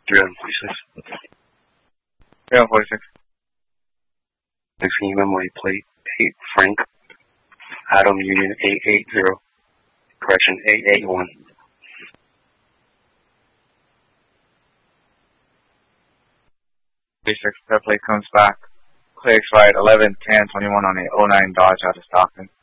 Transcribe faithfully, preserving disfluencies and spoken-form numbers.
three oh forty-six. three oh forty-six. sixteen memory plate eight Frank. Adam Union eight eight zero. Correction eight eight one. thirty-six, that plate comes back. Clear right, eleven ten twenty-one on a oh nine Dodge out of Stockton.